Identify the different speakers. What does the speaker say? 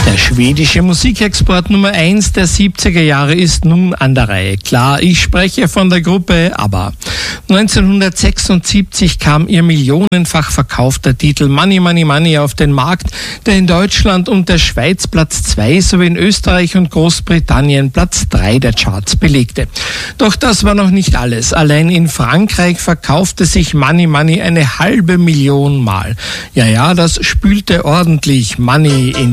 Speaker 1: Der schwedische Musikexport Nummer 1 der 70er Jahre ist nun an der Reihe. Klar, ich spreche von der Gruppe ABBA. 1976 kam ihr millionenfach verkaufter Titel Money Money Money auf den Markt, der in Deutschland und der Schweiz Platz 2 sowie in Österreich und Großbritannien Platz 3 der Charts belegte. Doch das war noch nicht alles. Allein in Frankreich verkaufte sich Money Money eine halbe Million Mal. Ja, das spülte ordentlich Money in